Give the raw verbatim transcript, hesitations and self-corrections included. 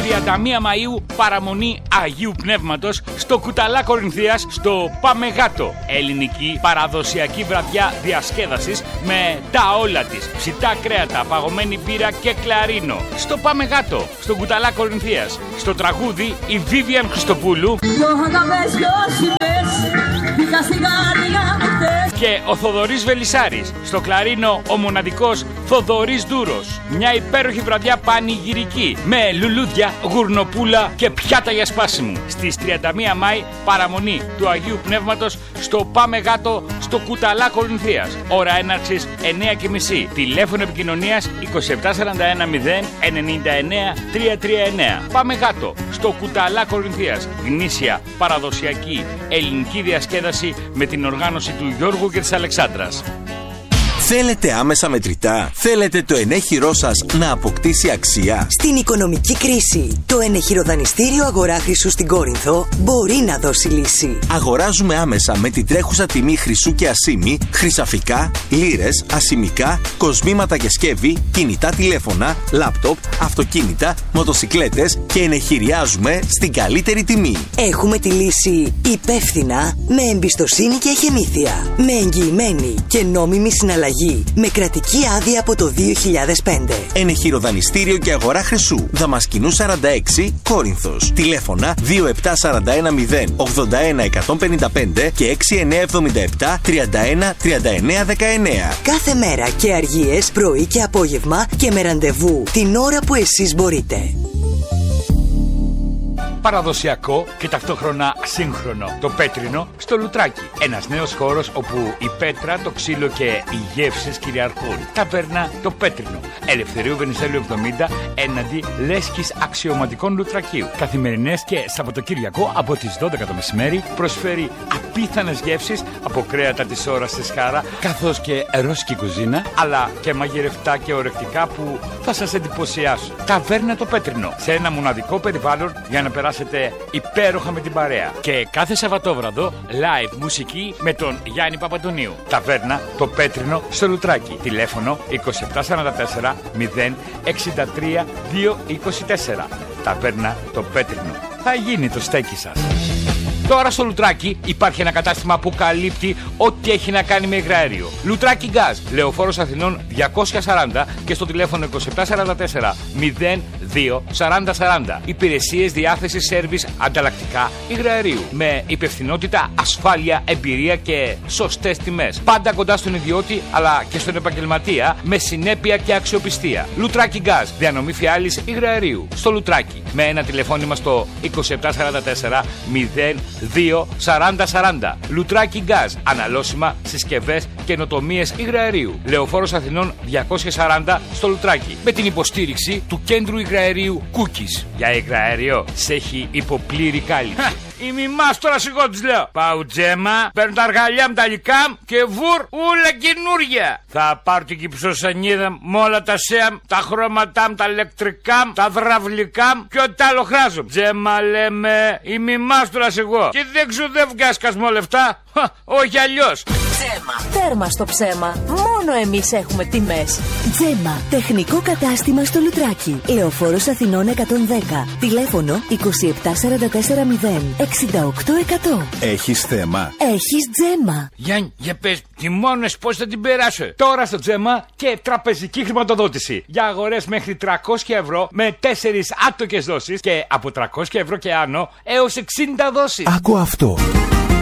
τριάντα μία Μαΐου παραμονή Αγίου Πνεύματος στο Κουταλά Κορινθίας στο Πάμε Γάτο. Ελληνική παραδοσιακή βραδιά διασκέδασης με τα όλα της. Ψητά κρέατα, παγωμένη μπύρα και κλαρίνο. Στο Πάμε Γάτο, στο Κουταλά Κορινθίας. Στο τραγούδι η Βίβιαν Χριστοπούλου και ο Θοδωρής Βελισσάρης. Στο κλαρίνο ο μοναδικός Θοδωρής Ντούρος. Μια υπέροχη βραδιά πανηγυρική με λουλούδια, γουρνοπούλα και πιάτα για σπάσιμο. Στις τριάντα μία Μάη παραμονή του Αγίου Πνεύματος στο Πάμε Γάτο στο Κουταλά Κορινθίας. Ώρα έναρξης εννιά και μισή. Τηλέφωνο επικοινωνίας είκοσι επτά σαράντα ένα μηδέν ενενήντα εννέα τριακόσια τριάντα εννέα. Πάμε Γάτο στο Κουταλά Κορινθίας. Γνήσια παραδοσιακή ελληνική διασκέδαση με την οργάνωση του Γιώργου και της Αλεξάνδρας. Θέλετε άμεσα μετρητά? Θέλετε το ενέχειρό σας να αποκτήσει αξία? Στην οικονομική κρίση, το ενεχειροδανιστήριο Αγορά Χρυσού στην Κόρινθο μπορεί να δώσει λύση. Αγοράζουμε άμεσα με την τρέχουσα τιμή χρυσού και ασήμι, χρυσαφικά, λίρες, ασημικά, κοσμήματα και σκεύη, κινητά τηλέφωνα, λάπτοπ, αυτοκίνητα, μοτοσικλέτες και ενεχειριάζουμε στην καλύτερη τιμή. Έχουμε τη λύση υπεύθυνα, με εμπιστοσύνη και εχεμήθεια, με εγγυημένη και νόμιμη συναλλαγή. Με κρατική άδεια από το δύο χιλιάδες πέντε. Ενεχειροδανιστήριο και Αγορά Χρυσού. Δαμασκηνού σαράντα έξι, Κόρινθος. Τηλέφωνα δύο επτά σαράντα ένα μηδέν ογδόντα ένα εκατόν πενήντα πέντε και έξι εννέα εβδομήντα επτά τριάντα ένα τριάντα εννέα δεκαεννέα. Κάθε μέρα και αργίες, πρωί και απόγευμα και με ραντεβού την ώρα που εσείς μπορείτε. Παραδοσιακό και ταυτόχρονα σύγχρονο. Το Πέτρινο στο Λουτράκι. Ένας νέος χώρος όπου η πέτρα, το ξύλο και οι γεύσεις κυριαρχούν. Ταβέρνα το Πέτρινο. Ελευθερίου Βενιζέλου εβδομήντα έναντι Λέσχης Αξιωματικών Λουτρακίου. Καθημερινές και Σαββατοκύριακο από τις δώδεκα το μεσημέρι προσφέρει απίθανες γεύσεις από κρέατα της ώρας της Χάρα, καθώς και ρώσικη κουζίνα, αλλά και μαγειρευτά και ορεκτικά που θα σας εντυπωσιάσουν. Ταβέρνα το Πέτρινο. Σε ένα μοναδικό περιβάλλον για να περάσετε υπέροχα με την παρέα. Και κάθε Σαββατόβραδο live μουσική με τον Γιάννη Παπαντονίου. Ταβέρνα το Πέτρινο στο Λουτράκι. Τηλέφωνο είκοσι επτά σαράντα τέσσερα μηδέν εξήντα τρία διακόσια είκοσι τέσσερα. Ταβέρνα το Πέτρινο. Θα γίνει το στέκι σας. Τώρα στο Λουτράκι υπάρχει ένα κατάστημα που καλύπτει ό,τι έχει να κάνει με υγραέριο. Λουτράκι Gas, Λεωφόρος Αθηνών διακόσια σαράντα και στο τηλέφωνο είκοσι επτά σαράντα τέσσερα μηδέν δύο σαράντα σαράντα. Υπηρεσίες διάθεσης σέρβις ανταλλακτικά υγραερίου. Με υπευθυνότητα, ασφάλεια, εμπειρία και σωστές τιμές. Πάντα κοντά στον ιδιώτη αλλά και στον επαγγελματία με συνέπεια και αξιοπιστία. Λουτράκι Gas, διανομή φιάλης υγραερίου. Στο Λουτράκι με ένα τηλεφώνημα στο είκοσι επτά σαράντα τέσσερα μηδέν δύο σαράντα σαράντα. Λουτράκι Gas, αναλώσιμα, συσκευές, καινοτομίες υγραερίου. Λεωφόρος Αθηνών διακόσια σαράντα στο Λουτράκι. Με την υποστήριξη του κέντρου υγραερίου Cookies. Για υγραέριο σε έχει υποπλήρη κάλυψη. Η μιμάς τώρα σιγό της λέω. Πάω Τζέμα, παίρνω τα αργαλιά μου τα λικά και βουρ ούλα καινούρια. Θα πάρω την κυψοσανίδα με όλα τα σέαμ, τα χρώματά μου, τα ηλεκτρικά μου, τα δραυλικά μου και ό,τι άλλο χράζω. Τζέμα λέμε, η μιμάς τώρα σιγό. Και δεν ξοδεύω και ασκασμό λεφτά. Όχι αλλιώς. Τζέμα. Τέρμα στο ψέμα. Μόνο εμείς έχουμε τιμές. Τζέμα. Τεχνικό κατάστημα στο Λουτράκι. Λεωφόρος Αθηνών εκατόν δέκα. Τηλέφωνο είκοσι επτά σαράντα τέσσερα μηδέν εξήντα οκτώ εκατό. Έχεις θέμα? Έχεις Τζέμα. Γιάννη, για πες, τιμώνες πώς θα την περάσω. Τώρα στο Τζέμα και τραπεζική χρηματοδότηση. Για αγορές μέχρι τριακόσια ευρώ με τέσσερις άτοκες δόσεις και από τριακόσια ευρώ και άνω έως εξήντα δόσεις. Άκου αυτό.